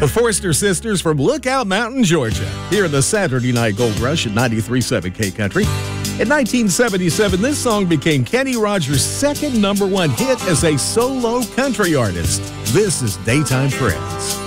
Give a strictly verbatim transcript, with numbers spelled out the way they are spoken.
The Forrester Sisters from Lookout Mountain, Georgia, here in the Saturday Night Gold Rush at ninety-three point seven K Country. In nineteen seventy-seven, this song became Kenny Rogers' second number one hit as a solo country artist. This is Daytime Friends.